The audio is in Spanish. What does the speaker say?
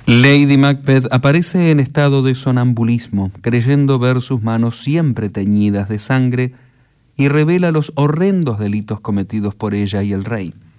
Lady Macbeth aparece en estado de sonambulismo, creyendo ver sus manos siempre teñidas de sangre, y revela los horrendos delitos cometidos por ella y el rey.